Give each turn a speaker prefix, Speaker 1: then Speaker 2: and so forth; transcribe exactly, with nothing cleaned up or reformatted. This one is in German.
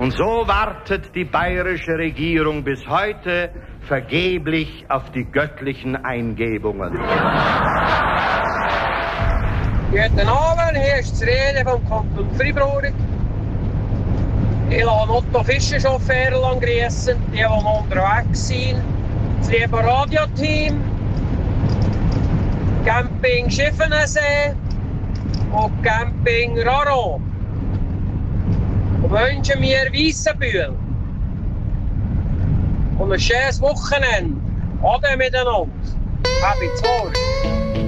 Speaker 1: Und so wartet die bayerische Regierung bis heute vergeblich auf die göttlichen Eingebungen.
Speaker 2: Guten Abend, hier ist die Rede vom Kanton Freiburg. Ich lasse Otto Fischer-Chauffeur grüßen, die, die noch unterwegs sind. Das liebe Radioteam, Camping Schiffenensee und Camping Raro. Und wünschen mir Weissenbühl. Und ein schönes Wochenende. Ade miteinander. Habt's wohl.